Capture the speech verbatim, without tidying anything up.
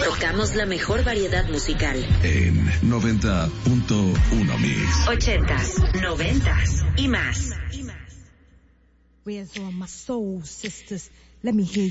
Tocamos la mejor variedad musical. En noventa punto uno Mix. Ochentas, noventas y más. Where's all my soul sisters? Let me hear